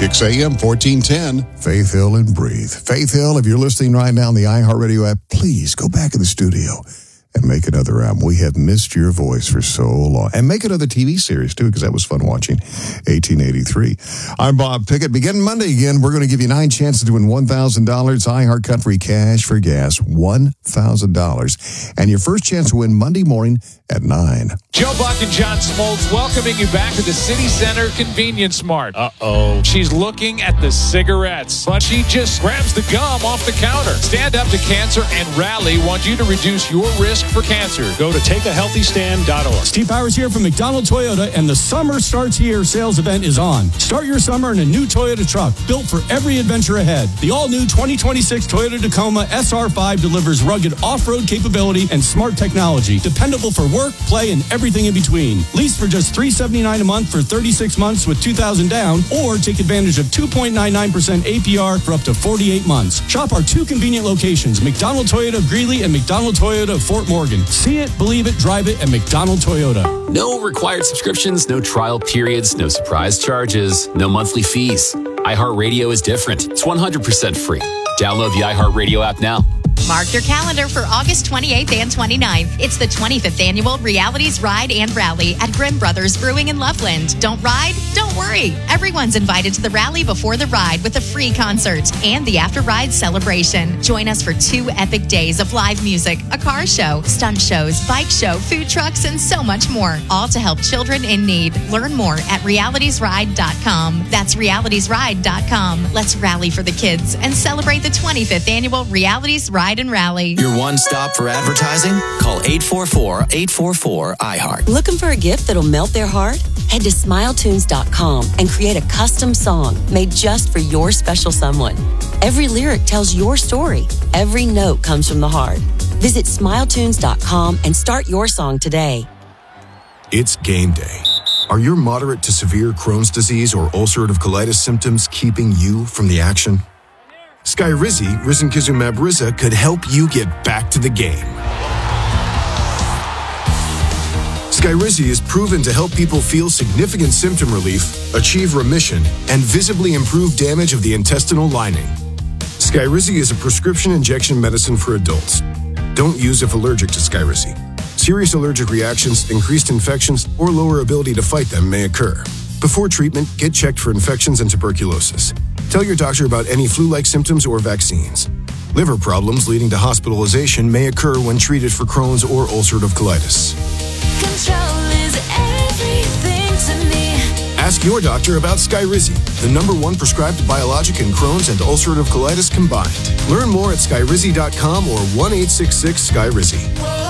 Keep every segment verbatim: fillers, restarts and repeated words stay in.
Kicks A M fourteen ten. Faith Hill and Breathe. Faith Hill, if you're listening right now on the iHeartRadio app, please go back in the studio and make another album. We have missed your voice for so long. And make another T V series, too, because that was fun watching eighteen eighty-three. I'm Bob Pickett. Beginning Monday again, we're going to give you nine chances to win one thousand dollars. iHeart Country Cash for Gas, one thousand dollars. And your first chance to win Monday morning at nine. Joe Buck and John Smoltz welcoming you back to the City Center Convenience Mart. Uh-oh. She's looking at the cigarettes, but she just grabs the gum off the counter. Stand Up to Cancer and Rally want you to reduce your risk for cancer. Go to take a healthy stand dot org. Steve Powers here from McDonald Toyota, and the Summer Starts Here sales event is on. Start your summer in a new Toyota truck built for every adventure ahead. The all-new twenty twenty-six Toyota Tacoma S R five delivers rugged off-road capability and smart technology, dependable for work, play, and everything in between. Lease for just three hundred seventy-nine dollars a month for thirty-six months with two thousand dollars down, or take advantage of two point nine nine percent A P R for up to forty-eight months. Shop our two convenient locations, McDonald Toyota of Greeley and McDonald Toyota of Fort Morgan. See it, believe it, drive it at McDonald Toyota. No required subscriptions, no trial periods, no surprise charges, no monthly fees. iHeartRadio is different. It's one hundred percent free. Download the iHeartRadio app now. Mark your calendar for August twenty-eighth and twenty-ninth. It's the twenty-fifth annual Realities Ride and Rally at Grimm Brothers Brewing in Loveland. Don't ride? Don't worry. Everyone's invited to the rally before the ride with a free concert and the after ride celebration. Join us for two epic days of live music, a car show, stunt shows, bike show, food trucks, and so much more. All to help children in need. Learn more at realities ride dot com. That's realities ride dot com. Let's rally for the kids and celebrate the twenty-fifth annual Realities Ride and Rally. Your one stop for advertising? Call eight four four, eight four four, I heart. Looking for a gift that'll melt their heart? Head to smile tunes dot com and create a custom song made just for your special someone. Every lyric tells your story. Every note comes from the heart. Visit smile tunes dot com and start your song today. It's game day. Are your moderate to severe Crohn's disease or ulcerative colitis symptoms keeping you from the action? Skyrizi, risankizumab Riza, could help you get back to the game. Skyrizi is proven to help people feel significant symptom relief, achieve remission, and visibly improve damage of the intestinal lining. Skyrizi is a prescription injection medicine for adults. Don't use if allergic to Skyrizi. Serious allergic reactions, increased infections, or lower ability to fight them may occur. Before treatment, get checked for infections and tuberculosis. Tell your doctor about any flu-like symptoms or vaccines. Liver problems leading to hospitalization may occur when treated for Crohn's or ulcerative colitis. Control is everything to me. Ask your doctor about Skyrizi, the number one prescribed biologic in Crohn's and ulcerative colitis combined. Learn more at skyrizi dot com or one eight six six Skyrizi.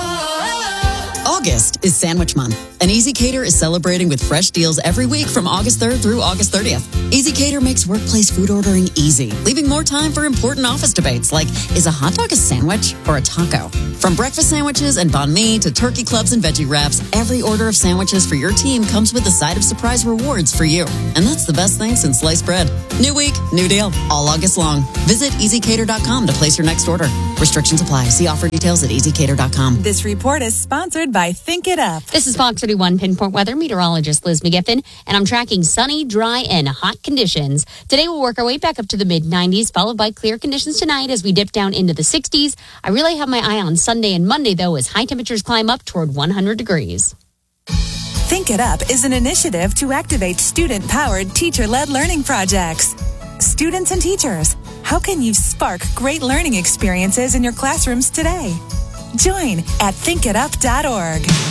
August is Sandwich Month, and Easy Cater is celebrating with fresh deals every week from August third through August thirtieth. Easy Cater makes workplace food ordering easy, leaving more time for important office debates like, is a hot dog a sandwich or a taco? From breakfast sandwiches and banh mi to turkey clubs and veggie wraps, every order of sandwiches for your team comes with a side of surprise rewards for you. And that's the best thing since sliced bread. New week, new deal, all August long. Visit easy cater dot com to place your next order. Restrictions apply. See offer details at easy cater dot com. This report is sponsored by Think It Up. This is Fox thirty-one Pinpoint Weather meteorologist Liz McGiffin, and I'm tracking sunny, dry, and hot conditions. Today we'll work our way back up to the mid nineties, followed by clear conditions tonight as we dip down into the sixties. I really have my eye on Sunday and Monday, though, as high temperatures climb up toward one hundred degrees. Think It Up is an initiative to activate student-powered, teacher-led learning projects. Students and teachers, how can you spark great learning experiences in your classrooms today? Join at think it up dot org.